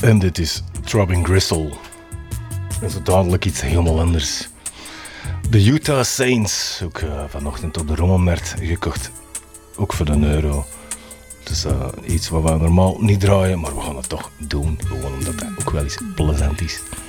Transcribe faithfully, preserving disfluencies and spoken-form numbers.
En dit is Throbbing Gristle. En zo dadelijk iets helemaal anders. De Utah Saints, ook uh, vanochtend op de Rommelmarkt gekocht. Ook voor een euro. Dus uh, iets wat we normaal niet draaien, maar we gaan het toch doen. Gewoon omdat dat ook wel eens plezant is.